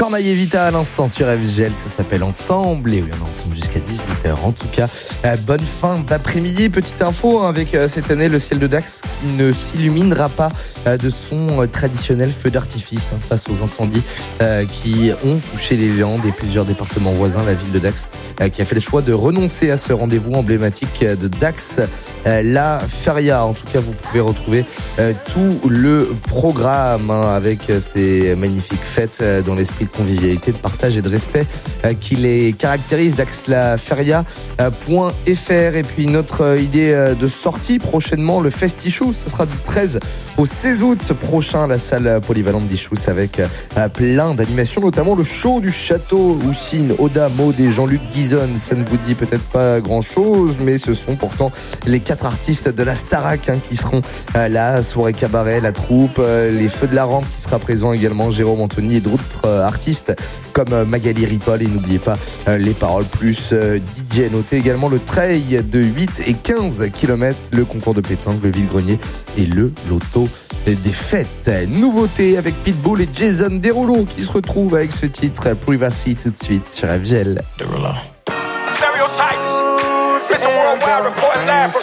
Cornaille et Vita à l'instant sur FGL, ça s'appelle Ensemble et oui, on est ensemble jusqu'à 18h. En tout cas, bonne fin d'après-midi. Petite info, avec cette année, le ciel de Dax qui ne s'illuminera pas de son traditionnel feu d'artifice face aux incendies qui ont touché les Landes et plusieurs départements voisins. La ville de Dax qui a fait le choix de renoncer à ce rendez-vous emblématique de Dax, la Feria. En tout cas, vous pouvez retrouver tout le programme avec ces magnifiques fêtes dans l'esprit de convivialité, de partage et de respect qui les caractérise. Dax la Feria.fr. Et puis notre idée de sortie prochainement, le Festichous, ce sera du 13 au 16 août prochain, la salle polyvalente d'Ichous avec plein d'animations, notamment le show du château Houssine, Oda, Maud et Jean-Luc Guizon. Ça ne vous dit peut-être pas grand-chose, mais ce sont pourtant les 4 artistes de la Starac qui seront là. Soirée cabaret, la troupe, les Feux de la Rampe qui sera présent également, Jérôme Anthony et d'autres artistes comme Magali Ripoll. Et n'oubliez pas les paroles plus DJ. Notez également le trail de 8 et 15 km, le concours de pétanque, le vide-grenier et le loto des fêtes. Nouveauté avec Pitbull et Jason Derulo qui se retrouvent avec ce titre Privacy tout de suite sur FGL.